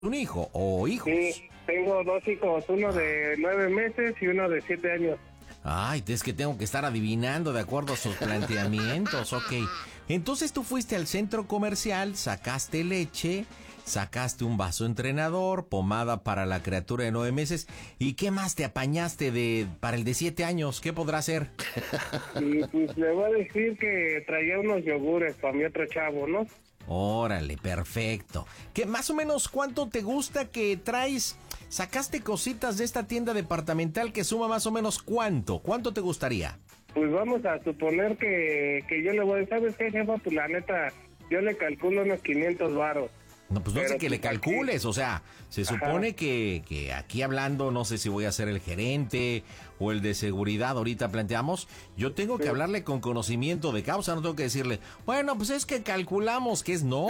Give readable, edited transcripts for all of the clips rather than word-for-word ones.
un hijo o hijos? Sí, tengo 2 hijos, uno de 9 meses y uno de 7 años. Ay, es que tengo que estar adivinando de acuerdo a sus planteamientos, ok. Entonces tú fuiste al centro comercial, sacaste leche, sacaste un vaso entrenador, pomada para la criatura de 9 meses, ¿y qué más te apañaste para el de 7 años? ¿Qué podrá ser? Y pues le voy a decir que traía unos yogures para mi otro chavo, ¿no? Órale, perfecto. ¿Qué más o menos cuánto te gusta que traes? ¿Sacaste cositas de esta tienda departamental que suma más o menos cuánto? ¿Cuánto te gustaría? Pues vamos a suponer que yo le voy a decir, ¿sabes qué, jefa? Pues la neta, yo le calculo unos 500 varos. No, pues no sé que pues le calcules, aquí, o sea, se supone que aquí hablando, no sé si voy a ser el gerente o el de seguridad, ahorita planteamos, yo tengo que hablarle con conocimiento de causa, no tengo que decirle, bueno, pues es que calculamos que es, no,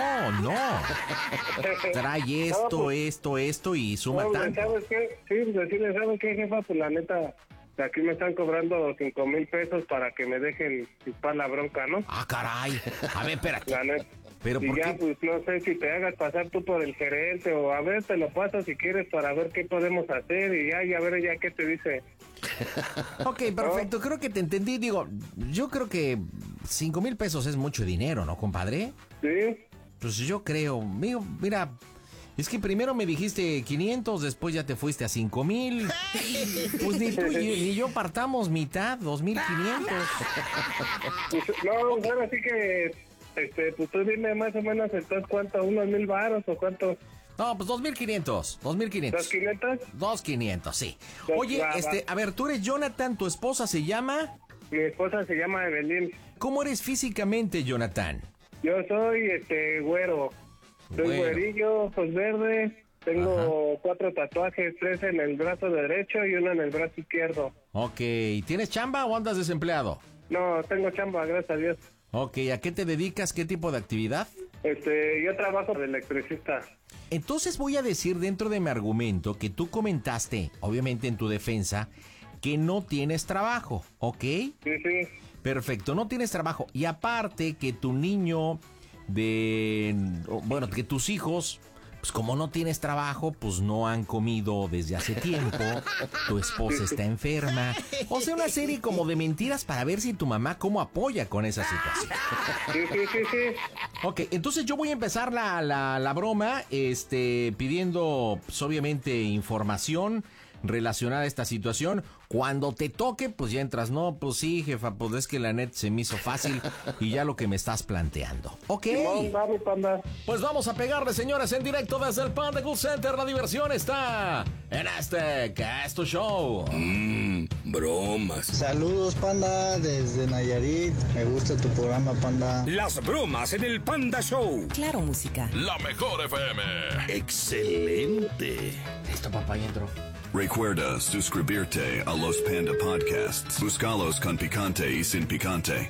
trae esto y suma no, tanto. ¿sabes qué? Sí, pues decirle, ¿sabes qué, jefa? Pues la neta, aquí me están cobrando 5,000 pesos para que me dejen chispar la bronca, ¿no? Ah, caray, a ver, espérate. La neta. Pero y ¿por ya, qué? pues no sé si te hagas pasar tú por el gerente o a ver, te lo paso si quieres para ver qué podemos hacer y ya, y a ver ya qué te dice. Ok, perfecto, creo que te entendí, digo, yo creo que 5,000 pesos es mucho dinero, ¿no, compadre? Sí. Pues yo creo, mira, es que primero me dijiste 500, después ya te fuiste a 5,000. Pues ni tú ni yo partamos mitad, 2,500. Pues, no, ahora sí que, pues tú dime más o menos entonces cuánto, unos 1,000 varos o cuánto. No, pues 2,500. ¿2,500? 2,500, sí. Dos, Oye, va. a ver, tú eres Jonathan, ¿tu esposa se llama? Mi esposa se llama Evelyn. ¿Cómo eres físicamente, Jonathan? Yo soy, güero. Soy Güero. güerillo, ojos verdes. Tengo 4 tatuajes, 3 en el brazo derecho y 1 en el brazo izquierdo. Ok, ¿tienes chamba o andas desempleado? No, tengo chamba, gracias a Dios. Ok, ¿a qué te dedicas? ¿Qué tipo de actividad? Yo trabajo de electricista. Entonces voy a decir dentro de mi argumento que tú comentaste, obviamente en tu defensa, que no tienes trabajo, ¿ok? Sí. Perfecto, no tienes trabajo. Y aparte que tu niño que tus hijos, pues como no tienes trabajo, pues no han comido desde hace tiempo, tu esposa está enferma. O sea, una serie como de mentiras para ver si tu mamá cómo apoya con esa situación. Sí. Ok, entonces yo voy a empezar la broma, pidiendo, pues, obviamente, información relacionada a esta situación. Cuando te toque, pues ya entras. No, pues sí, jefa, pues es que la net se me hizo fácil y ya lo que me estás planteando. Ok. Simón, vamos, panda. Pues vamos a pegarle, señores, en directo desde el Panda Cool Center. La diversión está en que es tu show. Bromas. Saludos, Panda, desde Nayarit. Me gusta tu programa, Panda. Las bromas en el Panda Show. Claro, música. La mejor FM. Excelente. Listo, papá, y entro. Recuerda suscribirte a los Panda Podcasts. Búscalos con picante y sin picante.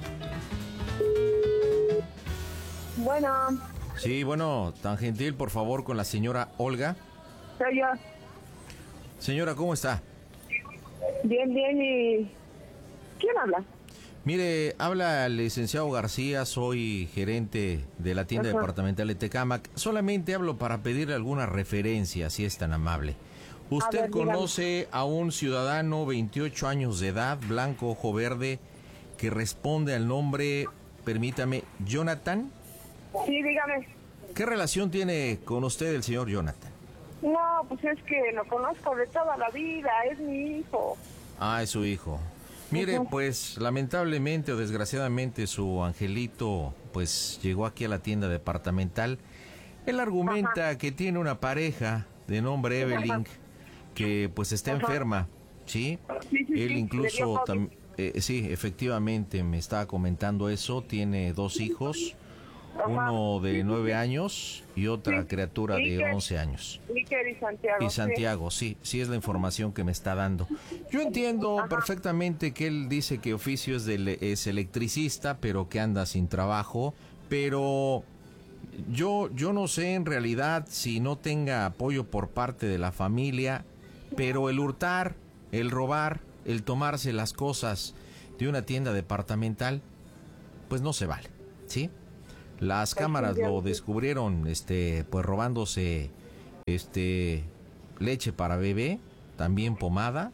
Bueno, Sí, bueno, tan gentil, por favor, con la señora Olga. soy yo. Señora, ¿cómo está? Bien, ¿y quién habla? Mire, habla el licenciado García, soy gerente de la tienda Ajá. departamental de Tecámac. Solamente hablo para pedirle alguna referencia, si es tan amable. ¿Usted ver, dígame. conoce a un ciudadano, 28 años de edad, blanco, ojo verde, que responde al nombre, permítame, Jonathan? Sí, dígame. ¿Qué relación tiene con usted el señor Jonathan? No, pues es que lo conozco de toda la vida, es mi hijo. Ah, es su hijo. Mire, Ujú. pues lamentablemente o desgraciadamente su angelito pues llegó aquí a la tienda departamental. Él argumenta que tiene una pareja de nombre Evelyn que pues está Ajá. enferma, ¿sí? Sí, Él le dio incluso, COVID. sí, efectivamente me estaba comentando eso, tiene 2 hijos, Ajá. uno de Sí, sí, 9 años y otra Sí. criatura de Iker. 11 años. Iker y Santiago. Y Santiago, sí es la información que me está dando. Yo entiendo Ajá. perfectamente que él dice que oficio es electricista, pero que anda sin trabajo, pero yo no sé en realidad si no tenga apoyo por parte de la familia, pero el hurtar, el robar, el tomarse las cosas de una tienda departamental, pues no se vale, ¿sí? Las cámaras lo descubrieron, pues robándose leche para bebé, también pomada,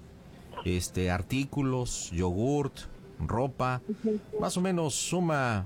artículos, yogurt, ropa, más o menos suma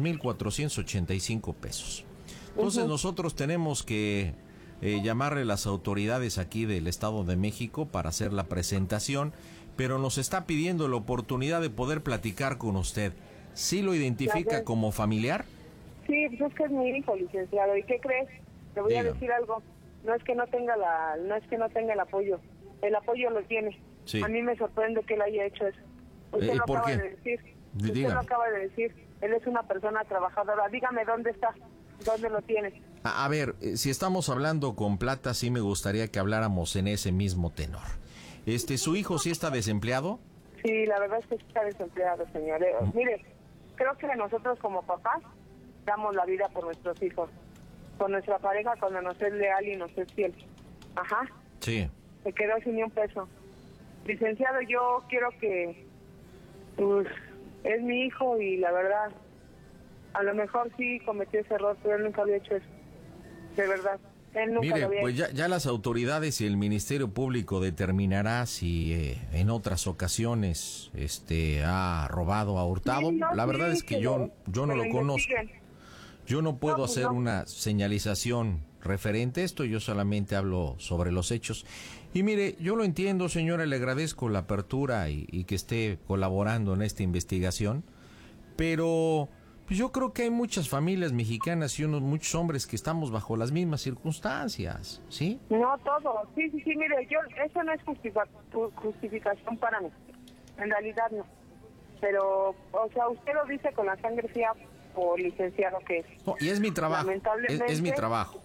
2,485 pesos. Entonces nosotros tenemos que llamarle a las autoridades aquí del Estado de México para hacer la presentación, pero nos está pidiendo la oportunidad de poder platicar con usted. ¿Sí lo identifica como familiar? Sí, pues es que es mi hijo, licenciado. ¿Y qué crees? Te voy a decir algo. No es que no tenga el apoyo. El apoyo lo tiene. Sí. A mí me sorprende que él haya hecho eso. Usted lo acaba de decir. Usted lo acaba de decir. Él es una persona trabajadora. Dígame dónde está, dónde lo tiene. A ver, si estamos hablando con plata, sí me gustaría que habláramos en ese mismo tenor. ¿Su hijo sí está desempleado? Sí, la verdad es que está desempleado, señor. Mire, creo que nosotros como papás damos la vida por nuestros hijos, por nuestra pareja cuando nos es leal y nos es fiel. Ajá. Sí. Se quedó sin ni un peso. Licenciado, yo quiero que, pues, es mi hijo y la verdad, a lo mejor sí cometió ese error, pero él nunca había hecho eso. De verdad. Él nunca Mire, lo había pues hecho. ya las autoridades y el Ministerio Público determinará si en otras ocasiones ha robado, ha hurtado. Sí, no, la verdad sí, es que yo no lo conozco. investiguen. Yo no puedo pues hacer no. una señalización referente a esto, yo solamente hablo sobre los hechos. Y mire, yo lo entiendo, señora, le agradezco la apertura y que esté colaborando en esta investigación, pero pues yo creo que hay muchas familias mexicanas y muchos hombres que estamos bajo las mismas circunstancias, ¿sí? No todo. Sí, mire, eso no es justificación para mí. En realidad no. Pero, o sea, usted lo dice con la sangre fría por licenciado que es. No, y es mi trabajo, Lamentablemente, es mi trabajo.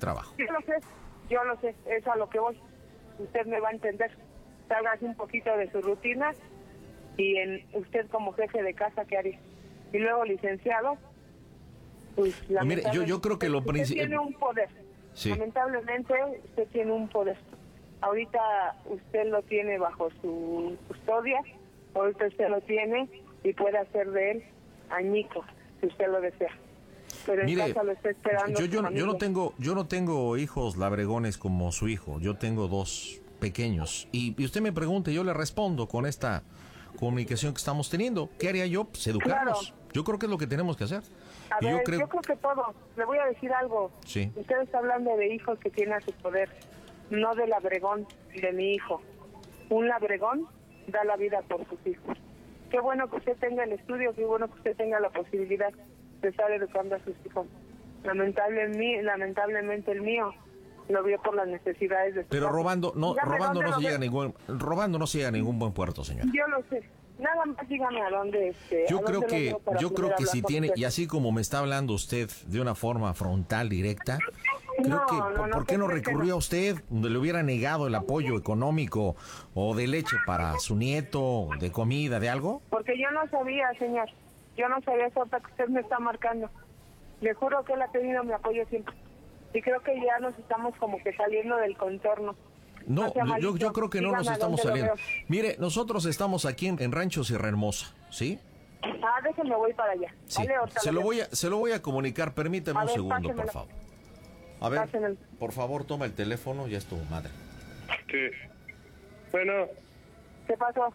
Yo lo sé, es a lo que voy. Usted me va a entender. Salgas un poquito de su rutina y usted como jefe de casa, ¿qué haría? Y luego licenciado, pues mire, yo creo que lo usted principal... tiene un poder. Sí. Lamentablemente usted tiene un poder. Ahorita usted lo tiene bajo su custodia, ahorita usted lo tiene y puede hacer de él añico, si usted lo desea. Pero Mire, en casa lo está esperando. yo no tengo hijos labregones como su hijo, yo tengo 2 pequeños. Y usted me pregunta, yo le respondo con esta comunicación que estamos teniendo. ¿Qué haría yo? Pues educarlos. Claro. Yo creo que es lo que tenemos que hacer. A ver, yo creo que todo. Le voy a decir algo. Sí. Usted está hablando de hijos que tienen a su poder, no del labregón de mi hijo. Un labregón da la vida por sus hijos. Qué bueno que usted tenga el estudio, qué bueno que usted tenga la posibilidad de estar educando a sus hijos. Lamentablemente el mío lo vio por las necesidades de su Pero casa. robando no se llega a ningún buen puerto, señor. Yo lo sé. Nada más dígame a dónde Yo creo que si tiene, y así como me está hablando usted de una forma frontal, directa, creo que ¿por qué no recurrió a usted donde le hubiera negado el apoyo económico o de leche para su nieto, de comida, de algo? Porque yo no sabía, señor. Yo no sabía esa otra que usted me está marcando. Le juro que él ha tenido mi apoyo siempre. Y creo que ya nos estamos como que saliendo del contorno. No, yo creo que no nos estamos saliendo. Mire, nosotros estamos aquí en Rancho Sierra Hermosa, ¿sí? Déjenme, voy para allá. Sí, Vale, se lo voy a comunicar, permíteme un segundo, por favor. A ver, Pásenmelo. por favor, toma el teléfono, ya es tu madre. Sí. Bueno, ¿Qué pasó?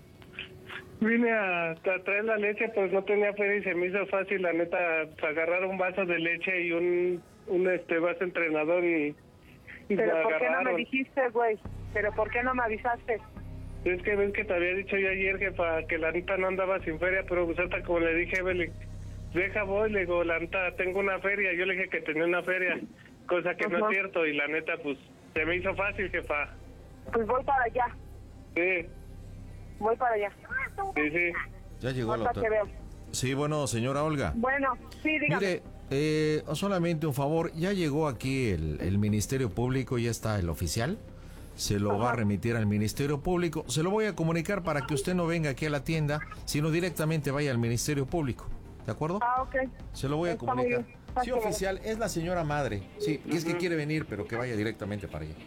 vine a traer la leche, pues no tenía feria y se me hizo fácil, la neta, agarrar un vaso de leche y un vaso entrenador y ¿Pero me por qué no me agarraron. dijiste, güey? ¿Pero por qué no me avisaste? Es que ves que te había dicho yo ayer, jefa, que la neta no andaba sin feria, pero pues hasta como le dije, deja voy, le digo, la neta, tengo una feria. Yo le dije que tenía una feria, cosa que no es cierto, y la neta, pues, se me hizo fácil, jefa. Pues voy para allá. Sí, Voy para allá. sí. Ya llegó la Ahorita te otra. veo. Sí, bueno, señora Olga. Bueno, sí, dígame. Mire, solamente un favor, ya llegó aquí el Ministerio Público, ya está el oficial, se lo va a remitir al Ministerio Público, se lo voy a comunicar para que usted no venga aquí a la tienda, sino directamente vaya al Ministerio Público, ¿de acuerdo? Ok. Se lo voy a Está muy comunicar. bien. Sí, Pásale. oficial, es la señora madre, sí, es que quiere venir, pero que vaya directamente para allá.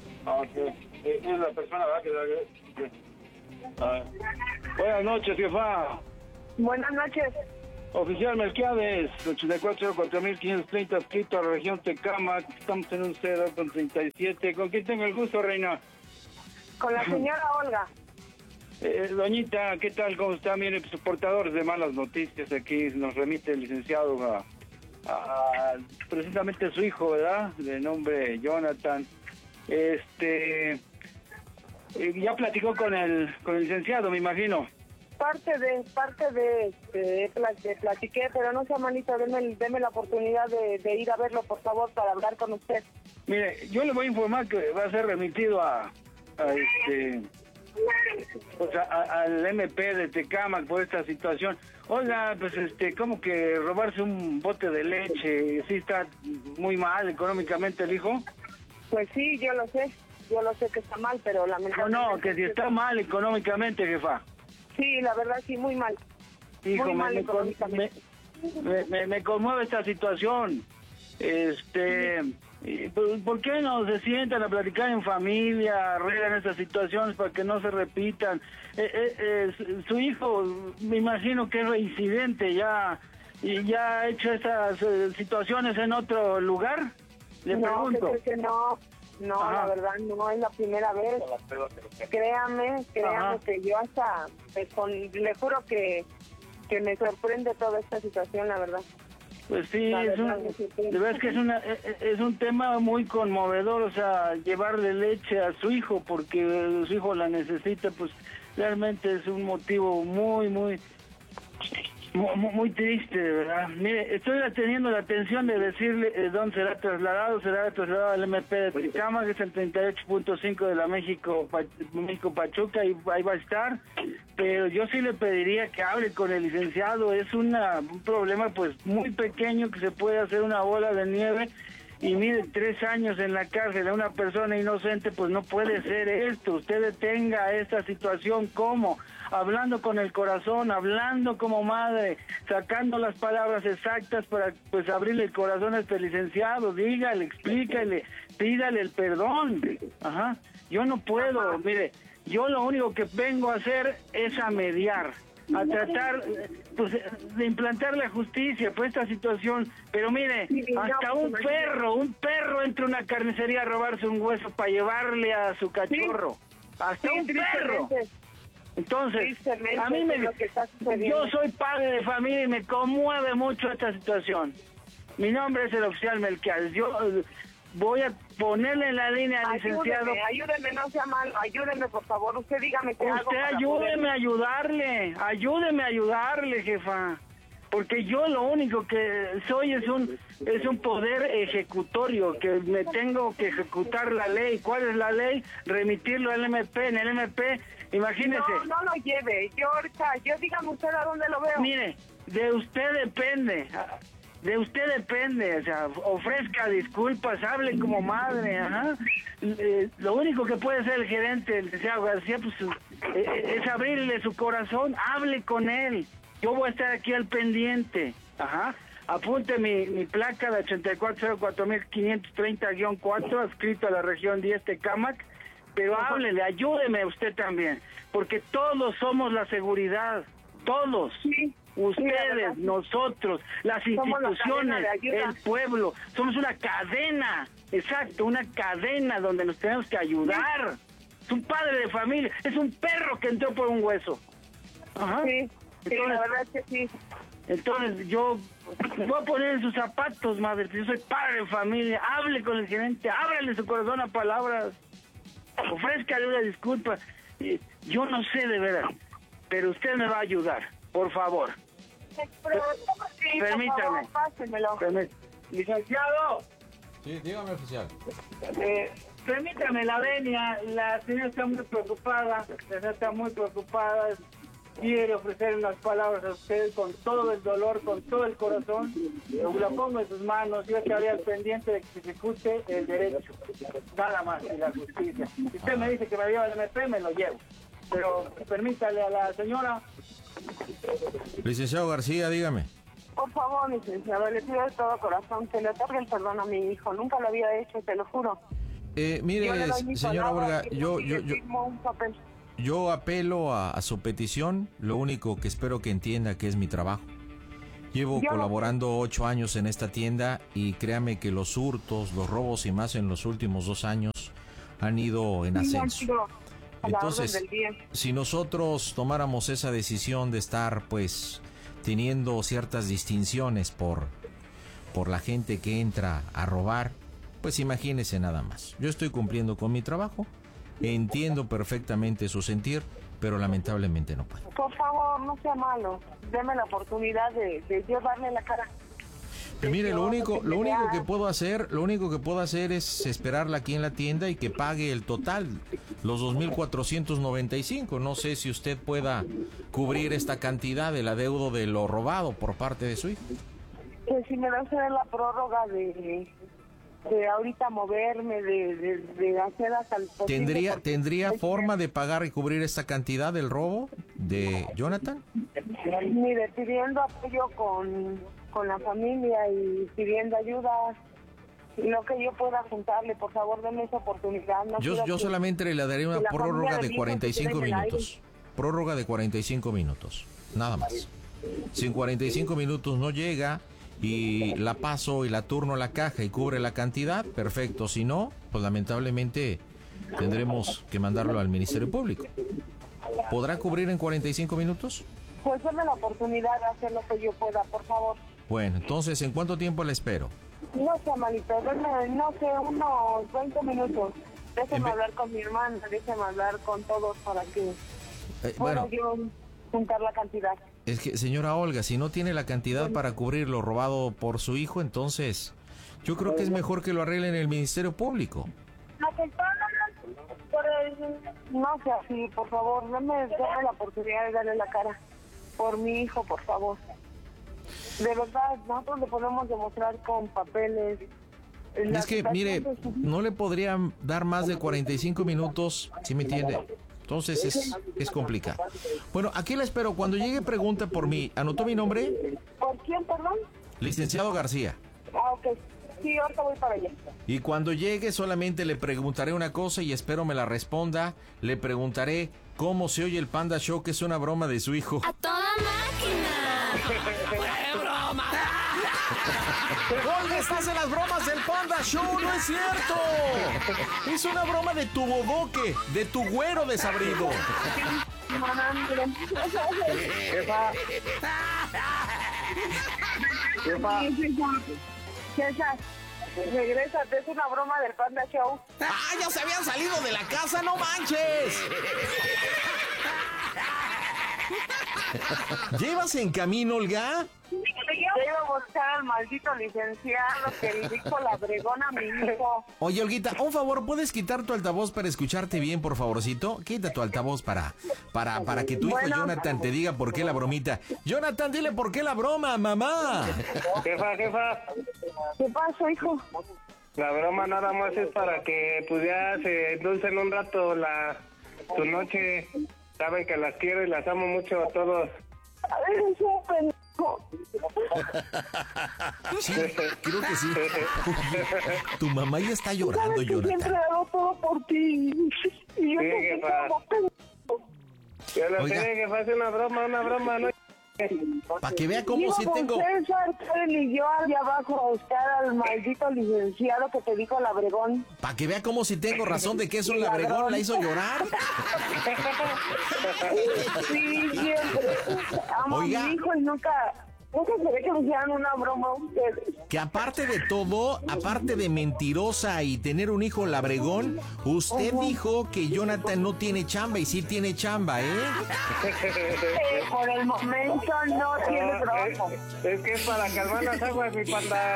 Es la persona, ¿verdad? Buenas noches, jefa. Buenas noches. Oficial Melquiades, 8404.530, adscrito a la región Tecámac. Estamos en un 0.37. ¿Con quién tengo el gusto, reina? Con la señora Olga. Doñita, ¿qué tal? ¿Cómo está? Mire, pues, portadores de malas noticias aquí. Nos remite el licenciado a precisamente su hijo, ¿verdad? De nombre Jonathan. Ya platicó con el licenciado, me imagino. Parte de platiqué, pero no sea malito, deme la oportunidad de ir a verlo, por favor, para hablar con usted. Mire, yo le voy a informar que va a ser remitido al MP de Tecámac por esta situación. Oiga, pues ¿cómo que robarse un bote de leche? ¿Sí está muy mal económicamente el hijo? Pues sí, yo lo sé que está mal, pero lamentablemente... No, que si está mal económicamente, jefa. Sí, la verdad sí, muy mal. Hijo, muy mal económicamente. Me conmueve esta situación. ¿Por qué no se sientan a platicar en familia, arreglan estas situaciones para que no se repitan? Su hijo, me imagino que es reincidente ya, y ya ha hecho estas situaciones en otro lugar. Le pregunto. Que no, la verdad no es la primera vez. Créame que yo hasta, le juro que me sorprende toda esta situación, la verdad. Pues sí, de verdad que es un tema muy conmovedor, o sea, llevarle leche a su hijo porque su hijo la necesita, pues realmente es un motivo muy triste, de verdad. Mire, estoy teniendo la atención de decirle dónde será trasladado al MP de Tecámac, que es el 38.5 de la México Pachuca, y ahí va a estar, pero yo sí le pediría que hable con el licenciado. Es un problema pues muy pequeño que se puede hacer una bola de nieve, y mire, 3 años en la cárcel a una persona inocente, pues no puede ser esto. Usted detenga esta situación, ¿cómo? Hablando con el corazón, hablando como madre, sacando las palabras exactas para pues abrirle el corazón a este licenciado. Dígale, explícale, pídale el perdón. Ajá. Yo no puedo, mire, yo lo único que vengo a hacer es a mediar, a tratar pues de implantar la justicia por esta situación. Pero mire, hasta un perro entra a una carnicería a robarse un hueso para llevarle a su cachorro. Hasta un perro. Entonces, a mí yo soy padre de familia y me conmueve mucho esta situación. Mi nombre es el oficial Melquiades. Yo voy a ponerle en la línea al licenciado. Ayúdeme, no sea malo, ayúdeme, por favor. Usted dígame qué hago. Usted ayúdeme a ayudarle, jefa. Porque yo lo único que soy es un poder ejecutorio, que me tengo que ejecutar la ley. ¿Cuál es la ley? Remitirlo al MP. En el MP, imagínese. No lo lleve. Yo dígame usted a dónde lo veo. Mire, de usted depende, o sea, ofrezca disculpas, hable como madre, ajá. Lo único que puede hacer el gerente, el licenciado García, pues es abrirle su corazón, hable con él. Yo voy a estar aquí al pendiente, ajá. Apunte mi placa de 8404.530-4, adscrito a la región 10 Tecámac, pero háblele, ayúdeme usted también, porque todos somos la seguridad, todos. Sí. Ustedes, nosotros, las instituciones, el pueblo, somos una cadena, exacto, una cadena donde nos tenemos que ayudar. Es un padre de familia, es un perro que entró por un hueso. Ajá. Sí, entonces, la verdad es que sí. Entonces yo me voy a poner en sus zapatos, madre, yo soy padre de familia. Hable con el gerente, ábrale su corazón a palabras, ofrézcale una disculpa. Yo no sé de verdad, pero usted me va a ayudar. Por favor. Permítame. Licenciado. Sí, dígame, oficial. Permítame la venia. La señora está muy preocupada. Quiere ofrecer unas palabras a usted con todo el dolor, con todo el corazón. La pongo en sus manos. Yo estaré al pendiente de que se ejecute el derecho. Nada más, y la justicia. Si usted me dice que me lleva al MP, me lo llevo. Pero permítale a la señora. Licenciado García, dígame. Por favor, licenciado, le pido de todo corazón que le otorgue el perdón a mi hijo. Nunca lo había hecho, te lo juro. Mire, señora Olga, yo apelo a su petición. Lo único que espero que entienda que es mi trabajo. Llevo colaborando 8 años en esta tienda y créame que los hurtos, los robos y más en los últimos 2 años han ido en ascenso. Entonces, si nosotros tomáramos esa decisión de estar pues teniendo ciertas distinciones por la gente que entra a robar, pues imagínese nada más. Yo estoy cumpliendo con mi trabajo, entiendo perfectamente su sentir, pero lamentablemente no puedo. Por favor, no sea malo. Deme la oportunidad de yo darle la cara. Mire, lo único que puedo hacer es esperarla aquí en la tienda y que pague el total, los 2,495. No sé si usted pueda cubrir esta cantidad del adeudo de lo robado por parte de su hijo. Que si me va a hacer la prórroga de ahorita moverme, de hacer hasta el posible. ¿Tendría forma de pagar y cubrir esta cantidad del robo de Jonathan? Mire, pidiendo apoyo con la familia y pidiendo ayuda, lo que yo pueda juntarle, por favor, denme esa oportunidad. No yo solamente le daré una prórroga de 45 minutos. Prórroga de 45 minutos, nada más. Si en 45 minutos no llega y la paso y la turno a la caja y cubre la cantidad, perfecto. Si no, pues lamentablemente tendremos que mandarlo al Ministerio Público. ¿Podrá cubrir en 45 minutos? Pues denme la oportunidad de hacer lo que yo pueda, por favor. Bueno, entonces, ¿en cuánto tiempo le espero? No sé, malito, no sé, unos 20 minutos. Déjeme hablar con mi hermana, déjeme hablar con todos para que pueda yo juntar la cantidad. Es que, señora Olga, si no tiene la cantidad para cubrir lo robado por su hijo, entonces yo creo que es mejor que lo arreglen en el Ministerio Público. No sea así, por favor, dame la oportunidad de darle la cara por mi hijo, por favor. De verdad, nosotros le podemos demostrar con papeles. Es que, mire, no le podría dar más de 45 minutos, ¿sí me entiende? Entonces es complicado. Bueno, aquí la espero. Cuando llegue, pregunta por mí. ¿Anotó mi nombre? ¿Por quién, perdón? Licenciado García. Ah, ok. Sí, ahorita voy para allá. Y cuando llegue, solamente le preguntaré una cosa y espero me la responda. Le preguntaré cómo se oye el Panda Show, que es una broma de su hijo. ¡A toda máquina! ¡Qué broma! Olga, estás en las bromas del Panda Show, no es cierto. Es una broma de tu bodoque, de tu güero desabrido. César, regrésate, es una broma del Panda Show. ¡Ah, ya se habían salido de la casa, no manches! ¿Llevas en camino, Olga? Iba a buscar al maldito licenciado que le dijo la bregona a mi hijo. Oye, Olguita, un favor, ¿puedes quitar tu altavoz para escucharte bien, por favorcito? Quita tu altavoz para que tu hijo Jonathan te diga por qué la bromita. Jonathan, dile por qué la broma, mamá. Jefa. ¿Qué pasó, hijo? La broma nada más es para que pues ya se endulcen un rato tu noche. Saben que las quiero y las amo mucho a todos. Eres un pendejo. Sí, creo que sí. Tu mamá ya está llorando, Sabes que Jonathan. siempre hago todo por ti. Y yo Sí, te jefa. como pendejo. Yo lo Oiga. sé, que hace una broma, no. Para que vea cómo sí Iba tengo... con César, Karen y yo allá abajo a buscar al maldito licenciado que te dijo la bregón. Para que vea cómo sí tengo razón de que es un labregón, la hizo llorar. Sí, siempre. Amo Oiga. a mi hijo y nunca se ve que me hicieran una broma a ustedes. Que aparte de todo, aparte de mentirosa y tener un hijo labregón, usted dijo que Jonathan no tiene chamba y sí tiene chamba, ¿eh? Por el momento no tiene trabajo. Es que es para calmar las aguas, mi panda.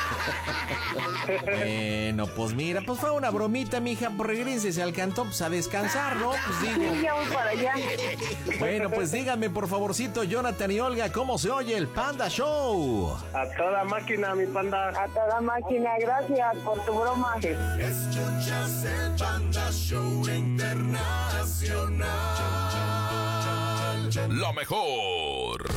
Bueno, pues mira, pues fue una bromita, mija, pues regrésese al cantón, pues a descansar, ¿no? Pues digo. Sí, ya voy para allá. Bueno, pues díganme, por favorcito, Jonathan y Olga, ¿cómo se oye el Panda Show? A toda máquina, mi panda. A toda máquina, gracias por tu broma. Escuchas el Panda Show Internacional. Lo mejor.